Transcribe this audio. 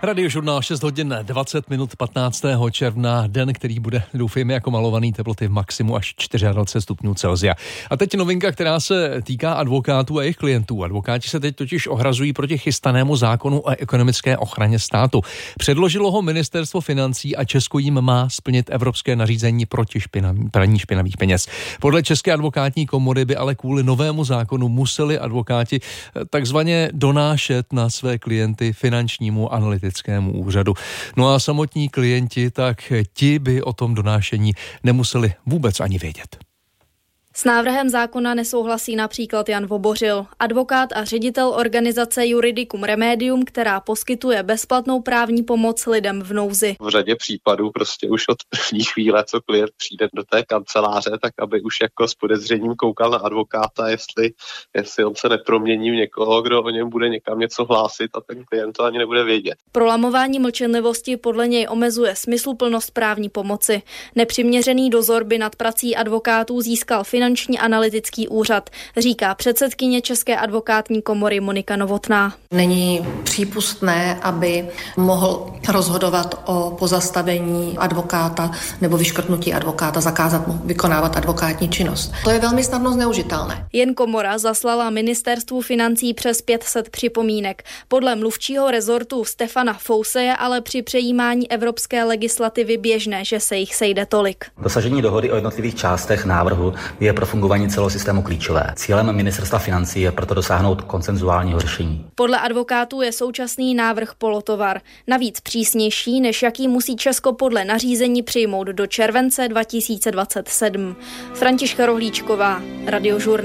Radiožurnál 6 hodin 20 minut 15. června, den, který bude, doufejme, jako malovaný, teploty v maximu až 24 stupňů Celsia. A teď novinka, která se týká advokátů a jejich klientů. Advokáti se teď totiž ohrazují proti chystanému zákonu o ekonomické ochraně státu. Předložilo ho Ministerstvo financí a Česko jim má splnit evropské nařízení proti praní špinavých peněz. Podle České advokátní komory by ale kvůli novému zákonu museli advokáti takzvaně donášet na své klienty finančnímu analytickému úřadu. No a samotní klienti, tak ti by o tom donášení nemuseli vůbec ani vědět. S návrhem zákona nesouhlasí například Jan Vobořil, advokát a ředitel organizace Juridicum Remedium, která poskytuje bezplatnou právní pomoc lidem v nouzi. V řadě případů prostě už od první chvíle, co klient přijde do té kanceláře, tak aby už jako s podezřením koukal na advokáta, jestli on se nepromění v někoho, kdo o něm bude někam něco hlásit a ten klient to ani nebude vědět. Prolamování mlčenlivosti podle něj omezuje smysluplnost právní pomoci. Nepřiměřený dozor by nad prací advokátů získal Finanční analytický úřad, říká předsedkyně České advokátní komory Monika Novotná. Není přípustné, aby mohl rozhodovat o pozastavení advokáta nebo vyškrtnutí advokáta, zakázat mu vykonávat advokátní činnost. To je velmi snadno zneužitelné. Jen komora zaslala Ministerstvu financí přes 500 připomínek. Podle mluvčího rezortu Stefana Fouse je ale při přejímání evropské legislativy běžné, že se jich sejde tolik. Dosažení dohody o jednotlivých částech návrhu je pro fungování celého systému klíčové. Cílem Ministerstva financí je proto dosáhnout konsenzuálního řešení. Podle advokátů je současný návrh polotovar. Navíc přísnější, než jaký musí Česko podle nařízení přijmout do července 2027. Františka Rohlíčková, Radiožurnál.